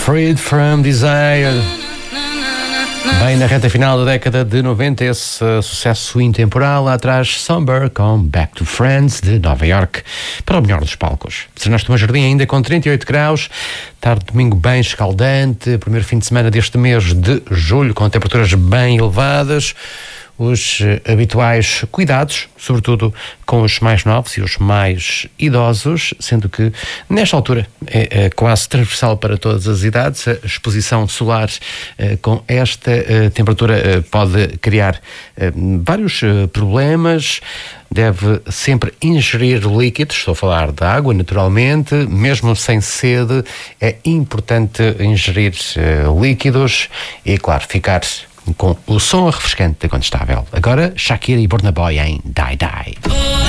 Freed from Desire. Bem na reta final da década de 90, esse sucesso intemporal. Lá atrás, Somber com Back to Friends de Nova York, para o melhor dos palcos. Sernaste Tomás Jardim ainda com 38 graus, tarde de domingo bem escaldante, primeiro fim de semana deste mês de julho com temperaturas bem elevadas. Os habituais cuidados, sobretudo com os mais novos e os mais idosos, sendo que nesta altura é quase transversal para todas as idades. A exposição solar com esta temperatura pode criar vários problemas. Deve sempre ingerir líquidos, estou a falar de água naturalmente, mesmo sem sede, é importante ingerir líquidos e, claro, ficar com o som refrescante da Condestável. Agora, Shakira e Burna Boy em Die Die.